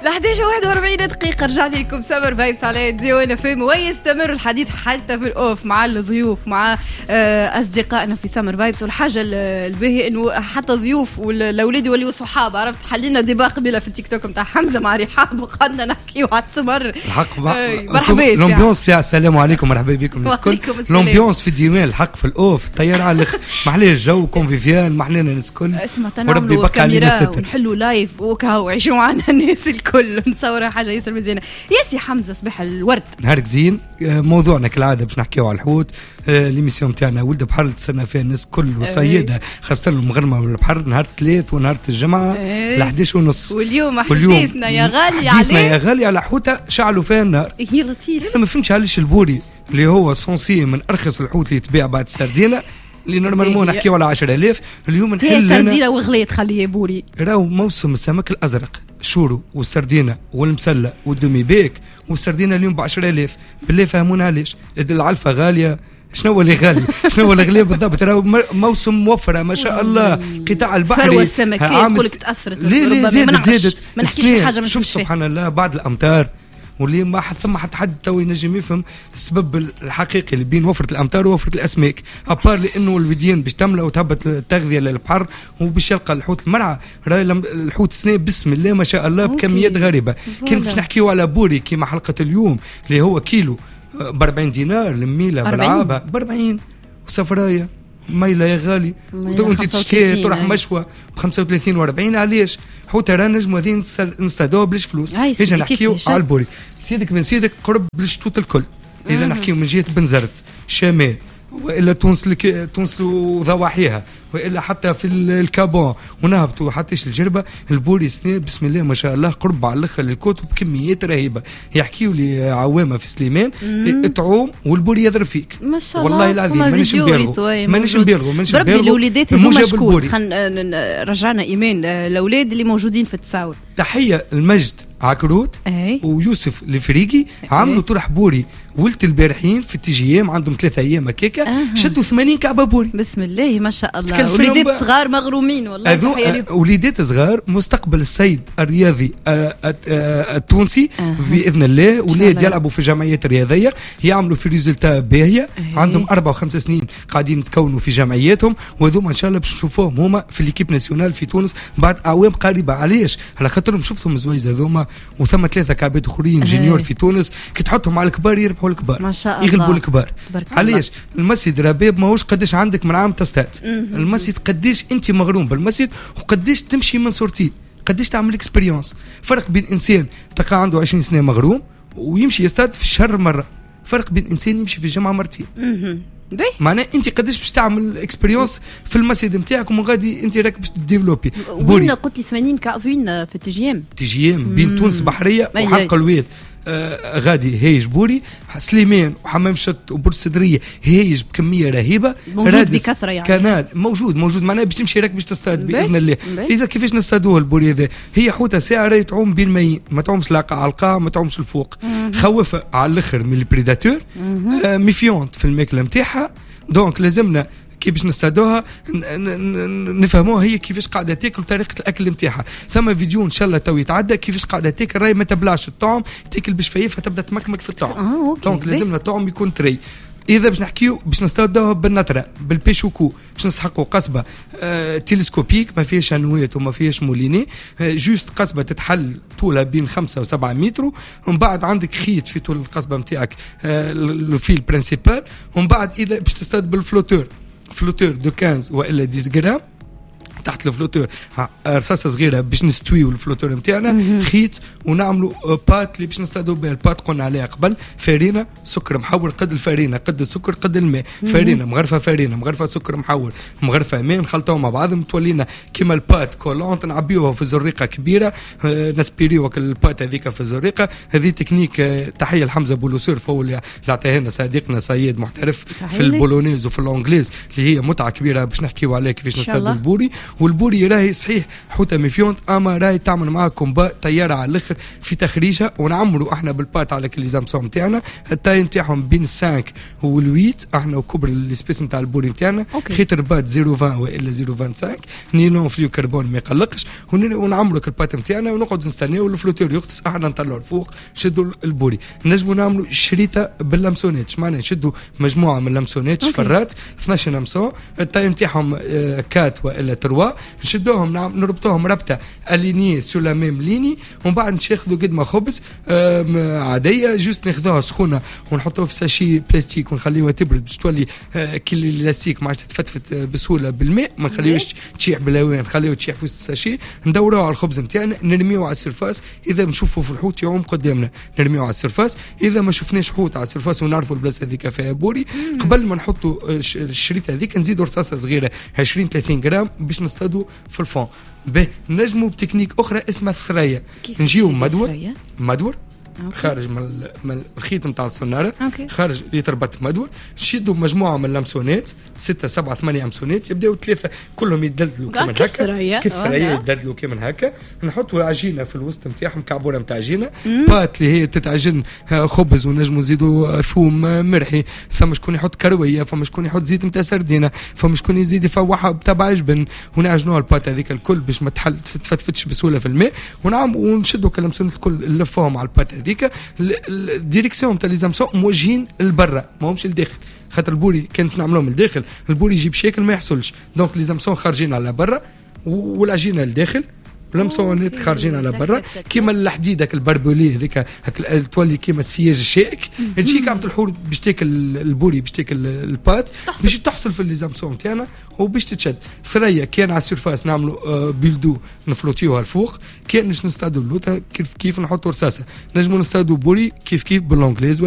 41 دقيقة رجعنا لكم سمر فايبس على ديونا فيلم، ويستمر الحديث حتى في الأوف مع الضيوف مع أصدقائنا في سمر فايبس. والحاجة الباهية إنه حتى ضيوف والأولاد يوليوا صحاب. عرفت حلينا ديباق قبيلة في التيك توك متاع حمزة مع رحاب وقعدنا نحكي على السمر. الحق مرحبا الأمبيونس يا السلام عليكم مرحبا بكم الكل. الأمبيونس في ديوان الحق في الأوف الطيارة على محليه الجو كونفيفيال محلينا الناس الكل. اسمع تنعملوا كاميرا ونحلوا لايف وكاو عيشوا معنا الناس الكل نتصور حاجة ياسر مزيانة. ياسي حمزة صباح الورد نهارك زين. موضوعنا كالعادة باش نحكيو على الحوت. ليميسيون تاعنا ولد بحر اللي تسنى فيها الناس كل وصيدة خاصة المغرمة من البحر نهار الثلاث ونهار الجمعة ل11:30. واليوم حديثنا يا غالي حديثنا يا غالي على حوتة شعلوا فيها النار. هي لطيف. أنا ما فهمتش علاش البوري اللي هو سونسي من أرخص الحوت اللي يتباع بعد السردينة اللي نورمالمون نحكيو على 10,000 اليوم نحل هي سردينة وغليت خليه بوري. راهو موسم السمك الأزرق الشورو والسردينة والمسلة والدومي بيك والسردينة اليوم ب10,000. بالله فهمونا علاش العلفة غالية. شنو اللي غالي شنو اللي غالي بالضبط؟ راهو موسم موفرة ما شاء الله. قطاع البحري ثروة السمكية يقولك تأثرت ليه زادت ما نحكيش في حاجة مش سبحان الله بعد الأمطار واللي ما ثم حتى حد تو ينجم يفهم السبب الحقيقي اللي بين وفرة الأمطار ووفرة الأسماك. أبار لأنه الوديان باش تملى وتهبط التغذية للبحر وباش يلقى الحوت المرعى. راهي الحوت سنة بسم الله ما شاء الله بكميات غريبة. كان باش نحكيو على بوري كيما حلقة اليوم اللي هو كيلو ب40 دينار الميلة بالعابة ب40 وسفراية ميلة يا غالي وانت تشكي تروح مشوى ب35 و40. علاش حوت راه نجم هذين نستدعوا بلاش فلوس. اجا نحكيو على البوري سيدك بن سيدك قرب بالشتوت الكل. اذا نحكيو من جهه بنزرت شمال والا تونس وضواحيها والا حتى في الكابون ونهبطوا حتى الجربه البوري سنه بسم الله ما شاء الله قرب على الاخر الكتب بكميات رهيبه. يحكيو لي عوامه في سليمان تعوم والبوري يضرب فيك ما شاء الله والله العظيم مانيش نبالغوا بربي الوليدات هذوما شكون رجعنا ايمان الاولاد اللي موجودين في التساور. تحيه المجد عكروت ويوسف الفريقي عملوا طرح بوري ولت البارحين في التجيام عندهم 3 أيام هكاكا شدوا 80 كعبه بوري بسم الله ما شاء الله. وليدات صغار مغرومين والله. وليدات صغار مستقبل السيد الرياضي التونسي باذن الله. ولاد يلعبوا في جمعيات رياضيه يعملوا في ريزلتا باهيه. عندهم 4 و5 سنين قاعدين يتكونوا في جمعياتهم وهذوما ان شاء الله باش نشوفوهم هما في ليكيب ناسيونال في تونس بعد اعوام قريبه. علاش على خاطرهم شفتهم زويزه هذوما وثم 3 كعبات اخرين جينيور في تونس كي تحطهم على الكبار يربحوا الكبار ما شاء الله يغلبوا الكبار. علاش المسجد رباب ماهوش قداش عندك من عام تستات. المسجد قداش انت مغروم بالمسجد وقداش تمشي من صورتي قداش تعمل اكسبيريونس. فرق بين انسان تلقى عنده 20 سنه مغروم ويمشي يستاد في الشهر مره. فرق بين انسان يمشي في الجامعه مرتين. معناه انت قداش باش تعمل اكسبيريونس في المسجد نتاعك ومن غادي انت راك باش تديفلوبي. وين قلت لي 80 فين في التجيام بين تونس بحريه وحلقه الواد. غادي هيج بوري سليمان وحمام شط وبورسدريه هيج بكميه رهيبه موجود بكثره يعني كنال موجود معناه باش تمشي راك باش تصطاد باذن الله. اذا كيفاش نصطادوه البوري هذا هي حوته ساعه راهي تعوم بين الماء ما تعومش لا على القاع ما تعومش الفوق. خوفه على الاخر من البريداتور ميفيونت في الماكله نتاعها. دونك لازمنا كي باش نستعدوها نفهموها هي كيفاش قاعده تاكل وطريقه الاكل نتاعها. ثم فيديو ان شاء الله تو يتعدى كيفاش قاعده تاكل راهي ما تبلاش الطعم تاكل بشفايفها تبدا تمكمك في الطعم. دونك لازمنا الطعم يكون تري. اذا باش نحكيو باش نستعدوها بالنطره بالبيشوكو باش نسحقوا قصبه تيلسكوبيك ما فيهاش انوات وما فيهاش موليني جوست قصبه تتحل طولها بين 5 و7 متر. ومن بعد عندك خيط في طول القصبه نتاعك الفيل برينسيبال. ومن بعد اذا باش تصطاد بالفلوتور دو 15 والا 10 غرام تحت الفلوتور رصاصه صغيره باش نستويو الفلوتور نتاعنا خيط ونعملوا بات اللي باش نستعدوا بها. البات قلنا عليها قبل فارينه سكر محور قد الفارينه قد السكر قد الماء. فارينه مغرفه سكر محور مغرفه ماء نخلطوهم مع بعضهم تولينا كيما البات كولونت نعبيوها في زريقه كبيره نسبيريو البات هذيك في الزريقه. هذه تكنيك تحيه لحمزه بولوسور فهو اللي عطاها لنا صديقنا سيد محترف في البولونيز وفي الانجليز اللي هي متعه كبيره باش نحكيو عليها كيفاش نستعدوا البوري. والبوري راهي صحيح حوته ميفيونت اما راهي تعمل معها كومبا طياره على الاخر في تخريجها. ونعمروا احنا بالبات على كل ليزامسون نتاعنا التاي نتاعهم بين 5 و8 احنا وكبر السبيس نتاع البوري نتاعنا خيطر بات 0.20 والا 0.25 نيلون فليو كربون ما يقلقش. ونعمروا البات نتاعنا ونقعد نستناو الفلوتور يغطس احنا نطلعوا الفوق نشدوا البوري. نجموا نعملوا شريطه باللمسونات معناها نشدوا مجموعه من اللمسونات شفرات 12 لمسون التاي نتاعهم 4 والا 3 نشدوهم نربطوهم ربطه اليني سو لا ميم ليني ومن بعد ناخذوا قد ما خبز عاديه جوست ناخذوها سخونه ونحطوها في ساشي بلاستيك ونخليوها تبرد باش تولي كل اللاستيك ما عادش تتفتفت بسهوله بالماء ما نخليوش تشيح بالهواء نخليوه تشيح في الساشي ندوروه على الخبز نتاعنا نرميوه على السرفاس. اذا نشوفوا في الحوت يعوم قدامنا نرميوه على السرفاس. اذا ما شفناش حوت على السرفاس ونعرفوا البلاصه هذيك فيها بوري قبل ما نحطوا الشريطه هذيك نزيدوا رصاصه صغيره 20 30 غرام باش نصطادوا في الفون. به نجموا بتكنيك اخرى اسمها الثريا. نجيو مدور خارج من الخيط نتاع السناره خارج يتربط مدور نشدوا مجموعه من اللمسونات 6 7 8 لمسونات يبداو 3 كلهم يدلدلوا كما هكا كثريا يدلدلوا كما هكا. نحطوا عجينه في الوسط نتاعهم كعبوره نتاع عجينه بات اللي هي تتعجن خبز ونجموا نزيدوا ثوم مرحي. فما شكون يحط كرويه فما شكون يحط زيت نتاع سردينه فما شكون يزيد يفوحها بتبع جبن ونعجنوها البات هذيك الكل باش ما تفتفتش بسهوله في الماء ونشدوا كلمسونات الكل نلفوهم على البات هذيك. الديريكسيون تاع لي زامسون موجهين لبرا ماهمش لداخل خاطر البوري كانت نعملوهم لداخل البوري يجيب شكل ما يحصلش دونك لي زامسون خارجين على برا والعجينه لداخل واللمسونات خارجين على برا كيما الحديده البربولي هذيك تولي كيما السياج الشائك تجيك عم الحور باش تاكل البوري باش تاكل البات باش تحصل في الليزامسون تاعنا وباش تتشد. ثريا كان على السيرفاس نعملوا بيلدو نفلوتيوها الفوق كان باش نستعدوا اللوطه كيف نحطوا رصاصه نجموا نستعدوا بوري كيف بالانجليز